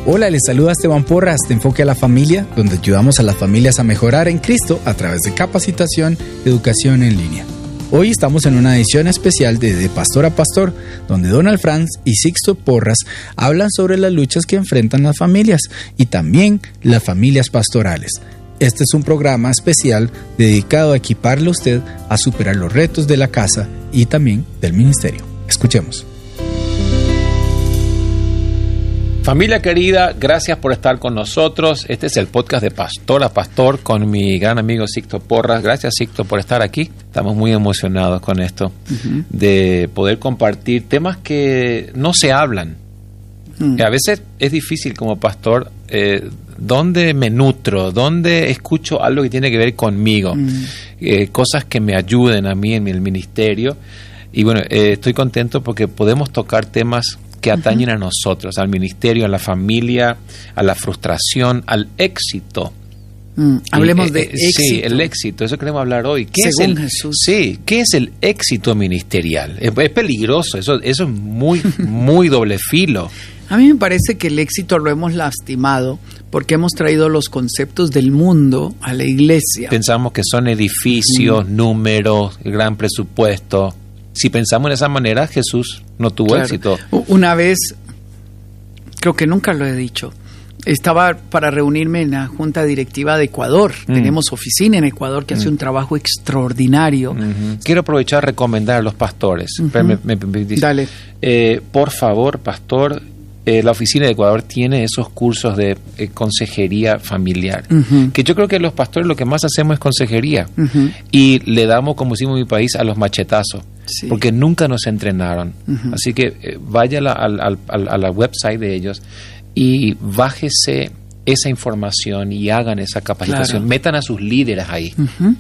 Hola, les saluda Esteban Porras de Enfoque a la Familia, donde ayudamos a las familias a mejorar en Cristo a través de capacitación y educación en línea. Hoy estamos en una edición especial de Pastor a Pastor, donde Donald Franz y Sixto Porras hablan sobre las luchas que enfrentan las familias y también las familias pastorales. Este es un programa especial dedicado a equiparle a usted a superar los retos de la casa y también del ministerio. Escuchemos. Familia querida, gracias por estar con nosotros. Este es el podcast de Pastor a Pastor con mi gran amigo Sixto Porras. Gracias, Sixto, por estar aquí. Estamos muy emocionados con esto, de poder compartir temas que no se hablan. A veces es difícil como pastor, ¿dónde me nutro? ¿Dónde escucho algo que tiene que ver conmigo? Cosas que me ayuden a mí en el ministerio. Y bueno, estoy contento porque podemos tocar temas que atañen a nosotros, al ministerio, a la familia, a la frustración, al éxito. Hablemos de éxito. Sí, el éxito, eso queremos hablar hoy. Según Jesús. Sí, ¿qué es el éxito ministerial? Es peligroso, eso es muy doble filo. A mí me parece que el éxito lo hemos lastimado porque hemos traído los conceptos del mundo a la iglesia. Pensamos que son edificios, números, gran presupuesto. Si pensamos de esa manera, Jesús no tuvo éxito. Una vez, creo que nunca lo he dicho, estaba para reunirme en la Junta Directiva de Ecuador. Tenemos oficina en Ecuador que hace un trabajo extraordinario. Quiero aprovechar a recomendar a los pastores. Dale. Por favor, pastor, la oficina de Ecuador tiene esos cursos de consejería familiar, que yo creo que los pastores lo que más hacemos es consejería, y le damos, como decimos en mi país, a los machetazos, porque nunca nos entrenaron. Así que vaya a la website de ellos y bájese esa información y hagan esa capacitación. Claro. Metan a sus líderes ahí.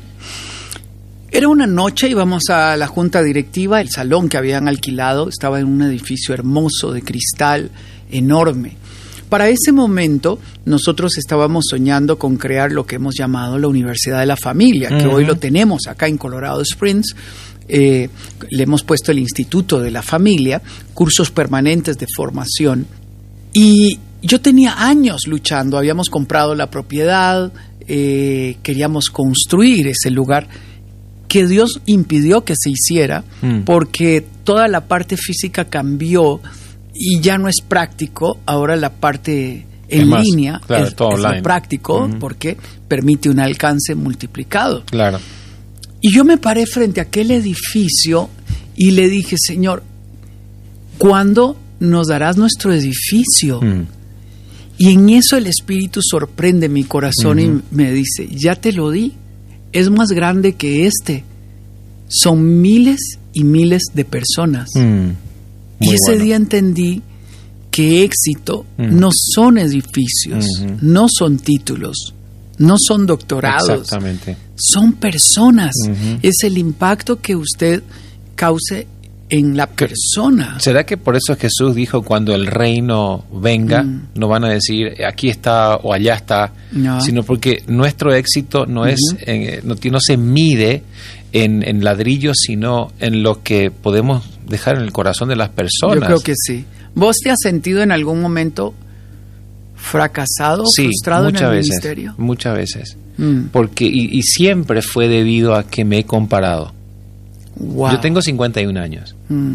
Era una noche, íbamos a la junta directiva, el salón que habían alquilado estaba en un edificio hermoso de cristal, enorme. Para ese momento, nosotros estábamos soñando con crear lo que hemos llamado la Universidad de la Familia, que hoy lo tenemos acá en Colorado Springs. Le hemos puesto el Instituto de la Familia, cursos permanentes de formación. Y yo tenía años luchando, habíamos comprado la propiedad, queríamos construir ese lugar, que Dios impidió que se hiciera porque toda la parte física cambió y ya no es práctico. Ahora la parte en línea es lo práctico porque permite un alcance multiplicado. Claro. Y yo me paré frente a aquel edificio y le dije, Señor, ¿cuándo nos darás nuestro edificio? Y en eso el Espíritu sorprende mi corazón y me dice, ya te lo di. Es más grande que este. Son miles y miles de personas. Y ese día entendí que éxito no son edificios, no son títulos, no son doctorados. Exactamente. Son personas. Es el impacto que usted cause en la persona. ¿Será que por eso Jesús dijo, cuando el reino venga, no van a decir aquí está o allá está, sino porque nuestro éxito no es no se mide en ladrillos, sino en lo que podemos dejar en el corazón de las personas? Yo creo que sí. ¿Vos te has sentido en algún momento fracasado, frustrado en el ministerio? Muchas veces. Porque y siempre fue debido a que me he comparado. Wow. Yo tengo 51 años.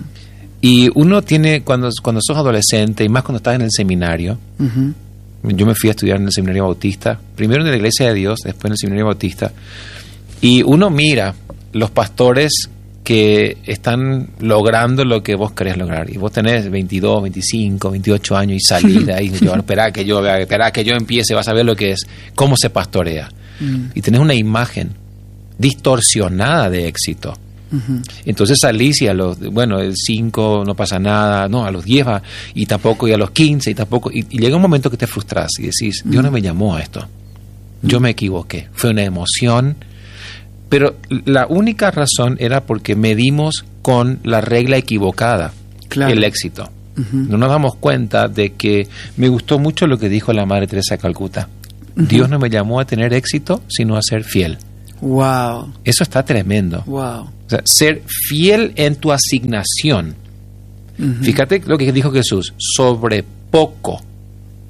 Y uno tiene, cuando sos adolescente, y más cuando estás en el seminario, yo me fui a estudiar en el Seminario Bautista, primero en la Iglesia de Dios, después en el Seminario Bautista, y uno mira los pastores que están logrando lo que vos querés lograr, y vos tenés 22, 25, 28 años y salís de ahí, y esperá que yo empiece, vas a ver lo que es, cómo se pastorea. Y tenés una imagen distorsionada de éxito. Entonces salís y a los, el 5 no pasa nada, no, a los 10 va, y tampoco, y a los 15 y tampoco, y llega un momento que te frustras y decís, Dios no me llamó a esto, yo me equivoqué, fue una emoción, pero la única razón era porque medimos con la regla equivocada, el éxito. No nos damos cuenta de que me gustó mucho lo que dijo la Madre Teresa de Calcuta. Dios no me llamó a tener éxito, sino a ser fiel. Wow. Eso está tremendo. Wow. O sea, ser fiel en tu asignación. Fíjate lo que dijo Jesús, sobre poco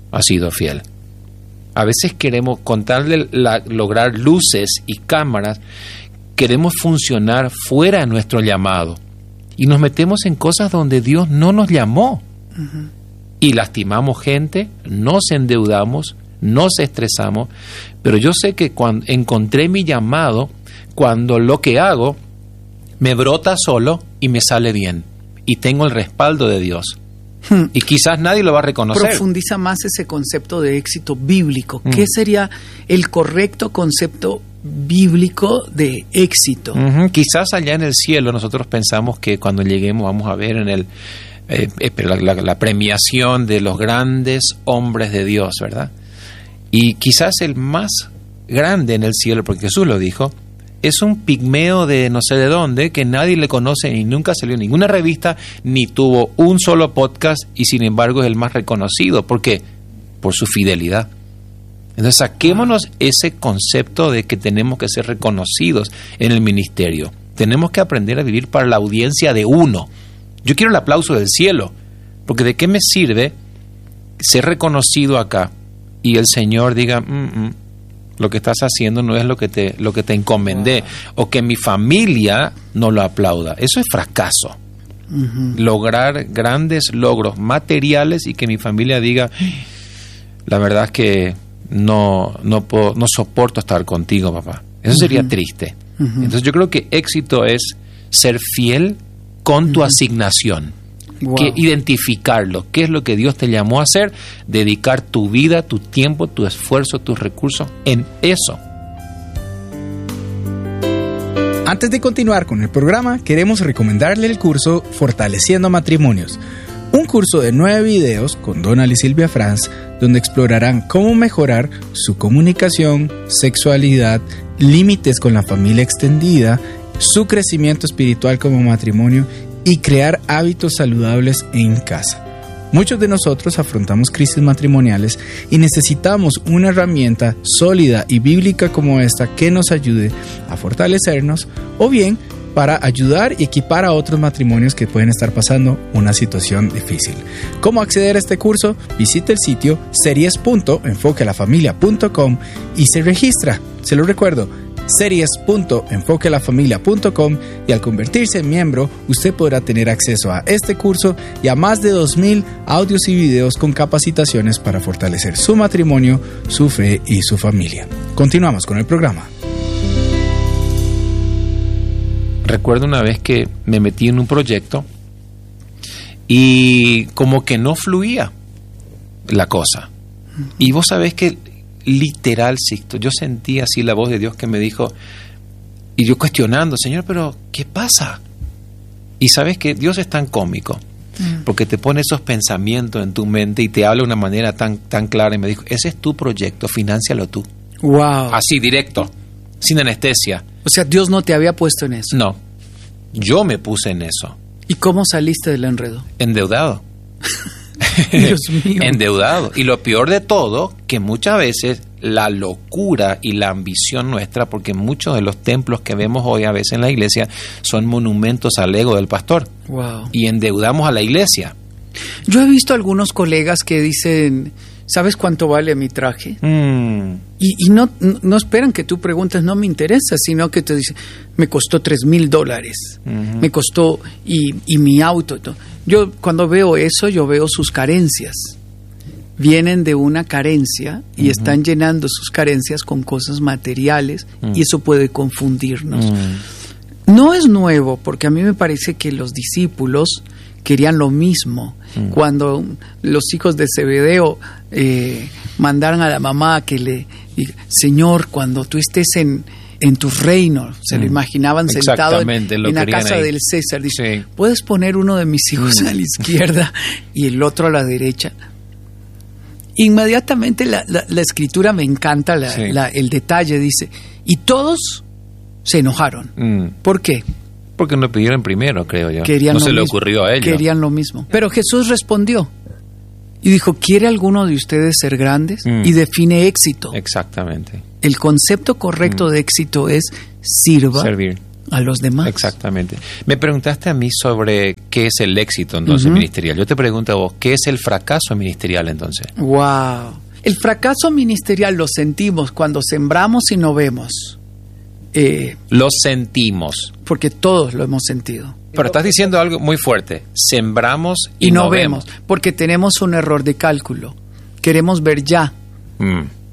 ha sido fiel. A veces queremos, con tal de lograr luces y cámaras, queremos funcionar fuera de nuestro llamado. Y nos metemos en cosas donde Dios no nos llamó. Uh-huh. Y lastimamos gente, nos endeudamos, nos estresamos. Pero yo sé que cuando encontré mi llamado, cuando lo que hago me brota solo y me sale bien. Y tengo el respaldo de Dios. Y quizás nadie lo va a reconocer. Profundiza más ese concepto de éxito bíblico. ¿Qué sería el correcto concepto bíblico de éxito? Quizás allá en el cielo nosotros pensamos que cuando lleguemos vamos a ver en la premiación de los grandes hombres de Dios, ¿verdad? Y quizás el más grande en el cielo, porque Jesús lo dijo, es un pigmeo de no sé de dónde, que nadie le conoce y nunca salió en ninguna revista, ni tuvo un solo podcast, y sin embargo es el más reconocido. ¿Por qué? Por su fidelidad. Entonces saquémonos ese concepto de que tenemos que ser reconocidos en el ministerio. Tenemos que aprender a vivir para la audiencia de uno. Yo quiero el aplauso del cielo, porque ¿de qué me sirve ser reconocido acá y el Señor diga... lo que estás haciendo no es lo que te encomendé, o que mi familia no lo aplauda? Eso es fracaso. Uh-huh. Lograr grandes logros materiales y que mi familia diga, la verdad es que no soporto estar contigo, papá. Eso sería triste. Uh-huh. Entonces yo creo que éxito es ser fiel con tu asignación. Que identificarlo, qué es lo que Dios te llamó a hacer, dedicar tu vida, tu tiempo, tu esfuerzo, tus recursos en eso. Antes de continuar con el programa, queremos recomendarle el curso Fortaleciendo Matrimonios, un curso de 9 videos con Donald y Silvia Franz, donde explorarán cómo mejorar su comunicación, sexualidad, límites con la familia extendida, su crecimiento espiritual como matrimonio y crear hábitos saludables en casa. Muchos de nosotros afrontamos crisis matrimoniales y necesitamos una herramienta sólida y bíblica como esta que nos ayude a fortalecernos, o bien para ayudar y equipar a otros matrimonios que pueden estar pasando una situación difícil. ¿Cómo acceder a este curso? Visite el sitio series.enfoquealafamilia.com y se registra. Se lo recuerdo, series.enfoquealafamilia.com, y al convertirse en miembro usted podrá tener acceso a este curso y a más de 2,000 audios y videos con capacitaciones para fortalecer su matrimonio, su fe y su familia. Continuamos con el programa. Recuerdo una vez que me metí en un proyecto y como que no fluía la cosa. Y vos sabés que literal, Sixto, yo sentí así la voz de Dios que me dijo, y yo cuestionando, Señor, pero ¿qué pasa? Y sabes que Dios es tan cómico, porque te pone esos pensamientos en tu mente y te habla de una manera tan clara, y me dijo, ese es tu proyecto, fináncialo tú. Wow. Así, directo, sin anestesia. O sea, Dios no te había puesto en eso. No, yo me puse en eso. ¿Y cómo saliste del enredo? Endeudado. Dios mío. Endeudado. Y lo peor de todo, que muchas veces la locura y la ambición nuestra, porque muchos de los templos que vemos hoy a veces en la iglesia son monumentos al ego del pastor. Wow. Y endeudamos a la iglesia. Yo he visto algunos colegas que dicen, ¿sabes cuánto vale mi traje? Y no esperan que tú preguntes, no me interesa, sino que te dicen, me costó $3,000, me costó y mi auto y todo. Yo cuando veo eso, yo veo sus carencias. Vienen de una carencia y están llenando sus carencias con cosas materiales, y eso puede confundirnos. No es nuevo, porque a mí me parece que los discípulos querían lo mismo. Cuando los hijos de Zebedeo mandaron a la mamá que le diga, Señor, cuando tú estés en tu reino, se lo imaginaban sentado en la casa del César, dice, sí, ¿puedes poner uno de mis hijos a la izquierda y el otro a la derecha? Inmediatamente la escritura me encanta, el detalle, dice, y todos se enojaron. ¿Por qué? Porque no pidieron primero, creo yo. No se le ocurrió a ellos. Querían lo mismo. Pero Jesús respondió y dijo, ¿quiere alguno de ustedes ser grandes? Y define éxito. Exactamente. El concepto correcto de éxito es servir a los demás. Exactamente. Me preguntaste a mí sobre qué es el éxito entonces ministerial. Yo te pregunto a vos, ¿qué es el fracaso ministerial entonces? Wow. El fracaso ministerial lo sentimos cuando sembramos y no vemos. Lo sentimos. Porque todos lo hemos sentido. Pero estás diciendo algo muy fuerte. Sembramos y no vemos. Porque tenemos un error de cálculo. Queremos ver ya.